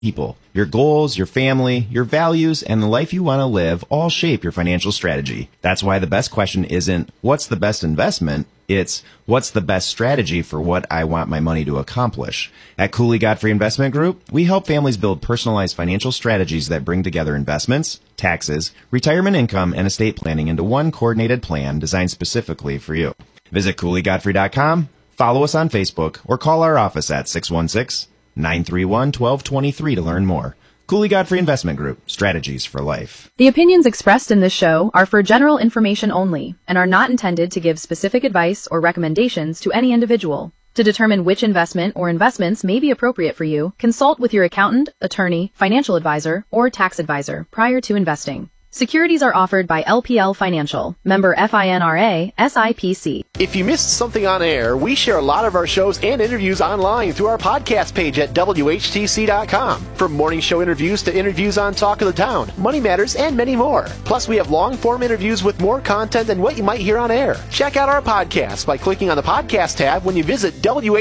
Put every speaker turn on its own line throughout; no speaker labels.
People, your goals, your family, your values, and the life you want to live all shape your financial strategy. That's why the best question isn't, what's the best investment? It's, what's the best strategy for what I want my money to accomplish? At Cooley Godfrey Investment Group, we help families build personalized financial strategies that bring together investments, taxes, retirement income, and estate planning into one coordinated plan designed specifically for you. Visit CooleyGodfrey.com, follow us on Facebook, or call our office at 616-931-1223 to learn more. Cooley Godfrey Investment Group, strategies for life.
The opinions expressed in this show are for general information only and are not intended to give specific advice or recommendations to any individual. To determine which investment or investments may be appropriate for you, consult with your accountant, attorney, financial advisor, or tax advisor prior to investing. Securities are offered by LPL Financial, member FINRA, SIPC.
If you missed something on air, we share a lot of our shows and interviews online through our podcast page at WHTC.com. From morning show interviews to interviews on Talk of the Town, Money Matters, and many more. Plus, we have long-form interviews with more content than what you might hear on air. Check out our podcast by clicking on the podcast tab when you visit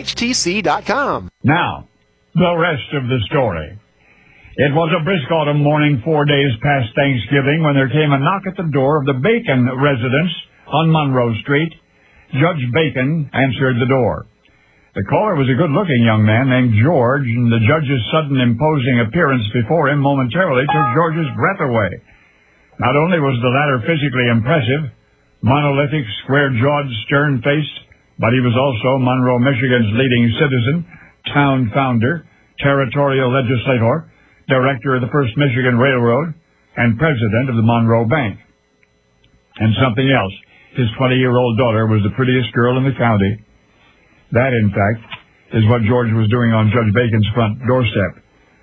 WHTC.com.
Now, the rest of the story. It was a brisk autumn morning 4 days past Thanksgiving when there came a knock at the door of the Bacon residence on Monroe Street. Judge Bacon answered the door. The caller was a good-looking young man named George, and the judge's sudden imposing appearance before him momentarily took George's breath away. Not only was the latter physically impressive, monolithic, square-jawed, stern-faced, but he was also Monroe, Michigan's leading citizen, town founder, territorial legislator, director of the First Michigan Railroad, and president of the Monroe Bank. And something else. His 20-year-old daughter was the prettiest girl in the county. That, in fact, is what George was doing on Judge Bacon's front doorstep.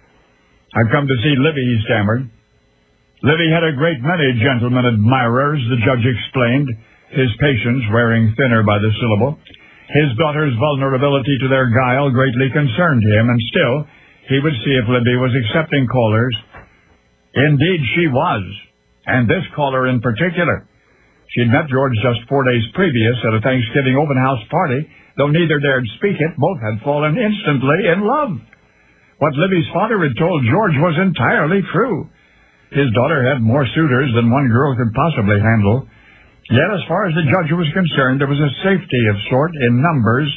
"I've come to see Libby," he stammered. Libby had a great many gentlemen admirers, the judge explained, his patience wearing thinner by the syllable. His daughter's vulnerability to their guile greatly concerned him, and still, he would see if Libby was accepting callers. Indeed, she was, and this caller in particular. She'd met George just 4 days previous at a Thanksgiving open house party. Though neither dared speak it, both had fallen instantly in love. What Libby's father had told George was entirely true. His daughter had more suitors than one girl could possibly handle. Yet, as far as the judge was concerned, there was a safety of sort in numbers.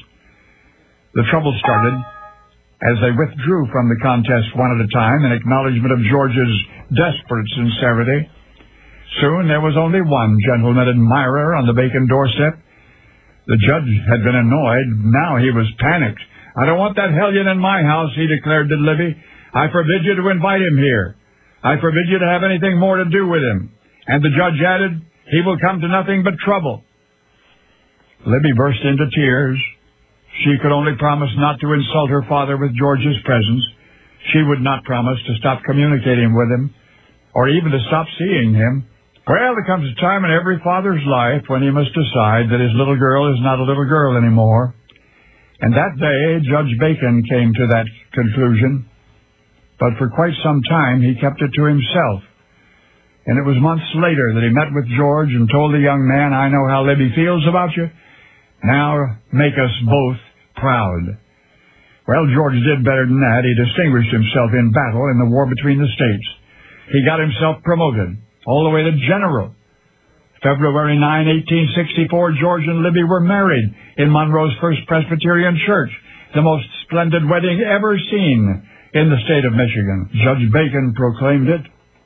The trouble started as they withdrew from the contest one at a time in acknowledgement of George's desperate sincerity. Soon there was only one gentleman admirer on the Bacon doorstep. The judge had been annoyed. Now he was panicked. "I don't want that hellion in my house," he declared to Libby. "I forbid you to invite him here. I forbid you to have anything more to do with him." And the judge added, "He will come to nothing but trouble." Libby burst into tears. She could only promise not to insult her father with George's presence. She would not promise to stop communicating with him, or even to stop seeing him. Well, there comes a time in every father's life when he must decide that his little girl is not a little girl anymore. And that day, Judge Bacon came to that conclusion. But for quite some time, he kept it to himself. And it was months later that he met with George and told the young man, "I know how Libby feels about you. Now make us both proud." Well, George did better than that. He distinguished himself in battle in the war between the states. He got himself promoted all the way to general. February 9, 1864, George and Libby were married in Monroe's First Presbyterian Church, the most splendid wedding ever seen in the state of Michigan. Judge Bacon proclaimed it.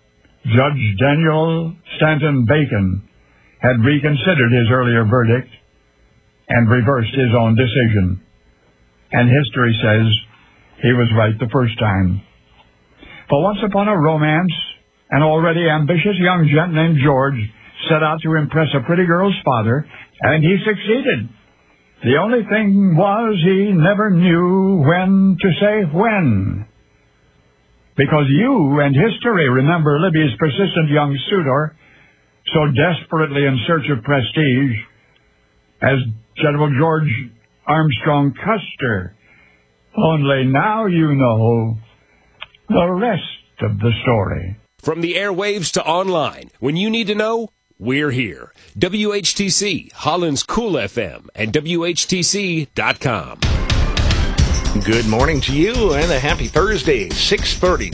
Judge Daniel Stanton Bacon had reconsidered his earlier verdict and reversed his own decision. And history says he was right the first time. For once upon a romance, an already ambitious young gent named George set out to impress a pretty girl's father, and he succeeded. The only thing was he never knew when to say when. Because you and history remember Libby's persistent young suitor, so desperately in search of prestige, as General George Armstrong Custer. Only now you know the rest of the story.
From the airwaves to online, when you need to know, we're here. WHTC, Holland's Cool FM, and WHTC.com.
Good morning to you and a happy Thursday, 6:30.